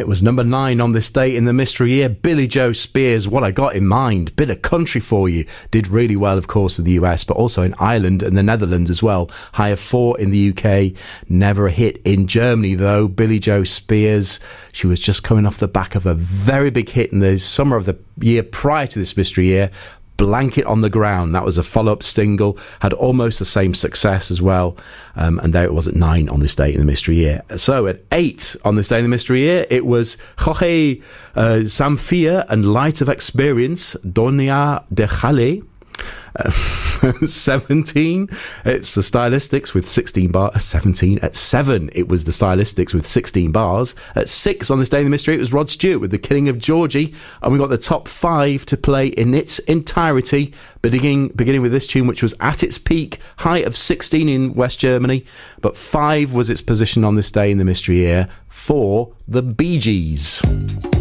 It was number 9 on this day in the mystery year. Billy Joe Spears, What I Got in Mind. Bit of country for you. Did really well, of course, in the US, but also in Ireland and the Netherlands as well. High of 4 in the UK. Never a hit in Germany, though. Billy Joe Spears, she was just coming off the back of a very big hit in the summer of the year prior to this mystery year. Blanket on the Ground. That was a follow-up single, had almost the same success as well, and there it was at 9 on this day in the mystery year. So at 8 on this day in the mystery year, it was Jorge Samphia and Light of Experience, Doña de Jale. 17, it's the Stylistics with 16 bars. 17 at 7, it was the Stylistics with 16 bars. At 6 on this day in the mystery, it was Rod Stewart with The Killing of Georgie, and we got the top 5 to play in its entirety, beginning with this tune, which was at its peak, high of 16 in West Germany, but 5 was its position on this day in the mystery year for the Bee Gees.